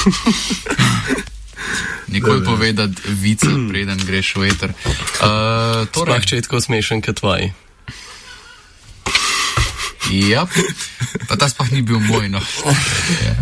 Nikoli povedati vice, preden greš v eter. Torej, če je tako smešen kot tvoj. Ja, pa ta spah ni bil moj, no.